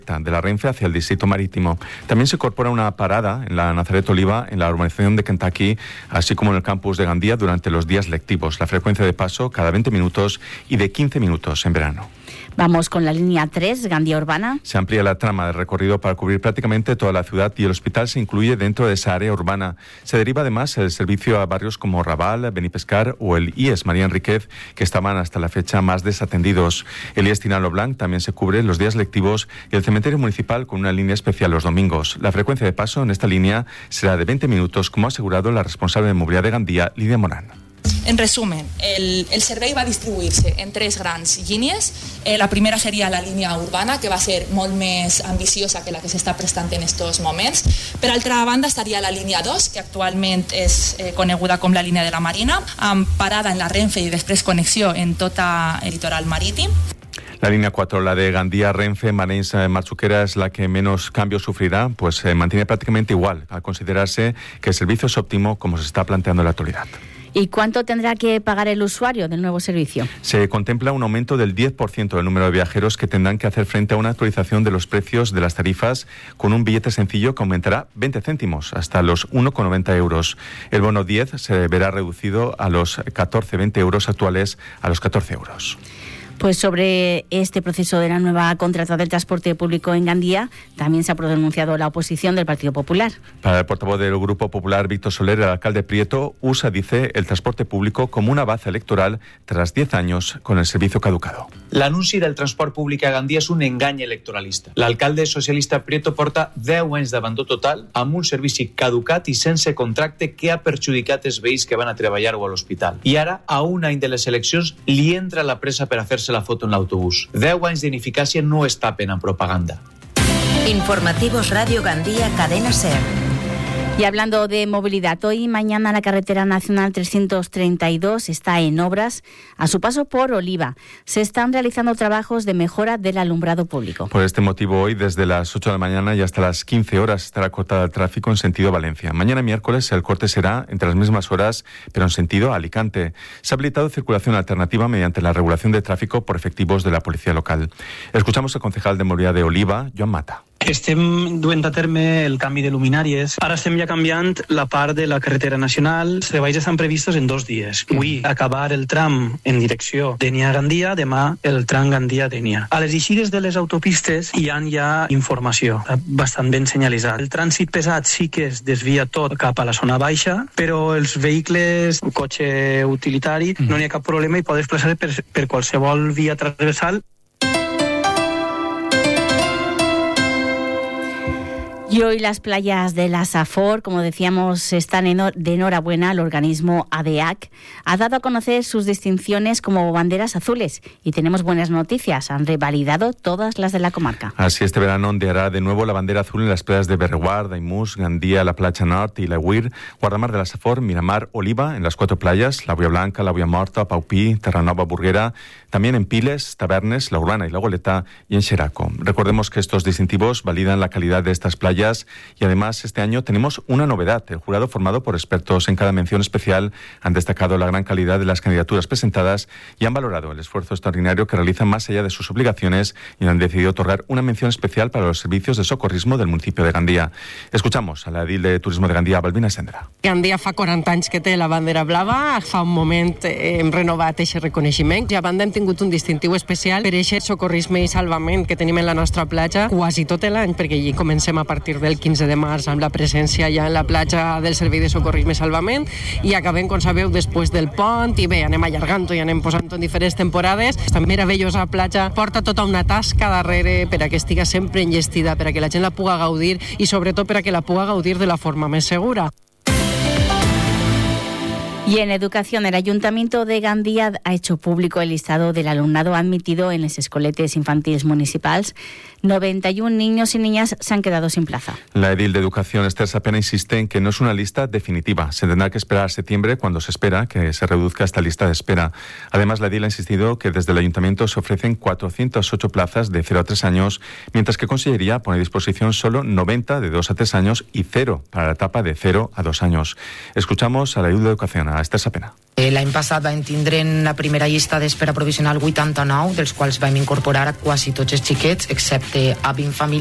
de la Renfe hacia el distrito marítimo. También se incorpora una parada en la Nazaret Oliva, en la urbanización de Kentucky, así como en el campus de Gandía durante los días lectivos. La frecuencia de paso cada 20 minutos y de 15 minutos en verano. Vamos con la línea 3, Gandía Urbana. Se amplía la trama de recorrido para cubrir prácticamente toda la ciudad y el hospital se incluye dentro de esa área urbana. Se deriva además el servicio a barrios como Raval, Benipescar o el IES María Enríquez, que estaban hasta la fecha más desatendidos. El IES Tinalo Blanc también se cubre los días lectivos y el cementerio municipal con una línea especial los domingos. La frecuencia de paso en esta línea será de 20 minutos, como ha asegurado la responsable de movilidad de Gandía, Lídia Morán. En resumen, el servei va a distribuir-se en tres grans línies. La primera seria la línia urbana, que va a ser molt més ambiciosa que la que s'està prestant en estos moments. Per altra banda, estaria la línia 2, que actualment és coneguda com la línia de la Marina, amb parada en la Renfe i després connexió en tot el litoral marítim. La línea 4, la de Gandía, Renfe, Marenys, Marchuquera, es la que menos cambios sufrirá, pues se mantiene prácticamente igual, al considerarse que el servicio es óptimo como se está planteando en la actualidad. ¿Y cuánto tendrá que pagar el usuario del nuevo servicio? Se contempla un aumento del 10% del número de viajeros que tendrán que hacer frente a una actualización de los precios de las tarifas con un billete sencillo que aumentará 20 céntimos hasta los 1,90 euros. El bono 10 se verá reducido a los 14-20 euros actuales a los 14 euros. Pues sobre este proceso de la nueva contrata del transporte público en Gandía también se ha pronunciado la oposición del Partido Popular. Para el portavoz del Grupo Popular, Víctor Soler, el alcalde Prieto usa, dice, el transporte público como una baza electoral tras 10 años con el servicio caducado. L'anunci del transport públic a Gandía és un engany electoralista. L'alcalde socialista Prieto porta 10 anys d'abandó total amb un servici caducat i sense contracte que ha perjudicat els veïns que van a treballar o a l'hospital. I ara, a un any de les eleccions, li entra la pressa per a fer-se la foto en l'autobús. 10 anys d'ineficàcia no es tapen en propaganda. Informativos Radio Gandía, Cadena SER. Y hablando de movilidad, hoy y mañana la carretera nacional 332 está en obras a su paso por Oliva. Se están realizando trabajos de mejora del alumbrado público. Por este motivo, hoy desde las 8 de la mañana y hasta las 15 horas estará cortada el tráfico en sentido Valencia. Mañana miércoles el corte será entre las mismas horas, pero en sentido Alicante. Se ha habilitado circulación alternativa mediante la regulación de tráfico por efectivos de la policía local. Escuchamos al concejal de movilidad de Oliva, Joan Mata. Estem duent a terme el canvi de luminàries. Ara estem ja canviant la part de la carretera nacional. Els treballs estan previstos en 2 dies. Avui acabar el tram en direcció Dénia-Gandia, demà el tram Gandia-Dénia. A les eixides de les autopistes hi ha ja informació, bastant ben senyalitzat. El trànsit pesat sí que es desvia tot cap a la zona baixa, però els vehicles, el cotxe utilitari, no n'hi ha cap problema i pot desplaçar per qualsevol via transversal. Y hoy las playas de la Safor, como decíamos, están de enhorabuena. El organismo ADEAC ha dado a conocer sus distinciones como banderas azules y tenemos buenas noticias. Han revalidado todas las de la comarca. Así este verano ondeará de nuevo la bandera azul en las playas de Berreguard, Daimús, Gandía, La Platja Nord y La Huir, Guardamar de la Safor, Miramar, Oliva en las 4 playas, La Boia Blanca, La Boia Morta, Paupí, Terranova, Burguera, también en Piles, Tabernes, La Urbana y La Goleta y en Xeraco. Recordemos que estos distintivos validan la calidad de estas playas y además este año tenemos una novedad. El jurado formado por expertos en cada mención especial han destacado la gran calidad de las candidaturas presentadas y han valorado el esfuerzo extraordinario que realizan más allá de sus obligaciones y han decidido otorgar una mención especial para los servicios de socorrismo del municipio de Gandía. Escuchamos a la edil de Turismo de Gandía, Balbina Sendra. Gandía fa 40 anys que té la bandera blava, fa un moment hem renovat aquest reconeixement i a banda hem tingut un distintiu especial per aquest socorrisme i salvament que tenim en la nostra platja quasi tot l'any, perquè hi comencem a partir del 15 de març amb la presència ja en la platja del Servei de Socorrisme i Salvament i acabem, com sabeu, després del pont i bé, anem allargant-ho i anem posant-ho en diferents temporades. Esta meravellosa platja porta tota una tasca darrere per a que estiga sempre enllestida, per a que la gent la puga gaudir i sobretot per a que la puga gaudir de la forma més segura. Y en educación, el Ayuntamiento de Gandía ha hecho público el listado del alumnado admitido en las escoletes infantiles municipales. 91 niños y niñas se han quedado sin plaza. La edil de Educación, Esther Sapena, insiste en que no es una lista definitiva. Se tendrá que esperar a septiembre, cuando se espera que se reduzca esta lista de espera. Además, la edil ha insistido que desde el Ayuntamiento se ofrecen 408 plazas de 0 a 3 años, mientras que Consellería pone a disposición solo 90 de 2 a 3 años y 0 para la etapa de 0 a 2 años. Escuchamos a la edil de Educación, a Esther Sapena. L'any passat vam tindre en la primera llista d'espera provisional 89, dels quals vam incorporar quasi tots els xiquets, excepte a 20 famílies